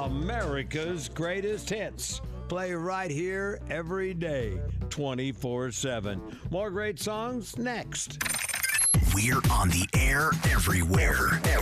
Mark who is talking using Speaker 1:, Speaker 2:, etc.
Speaker 1: America's greatest hits. Play right here every day, 24/7. More great songs next.
Speaker 2: We're on the air everywhere.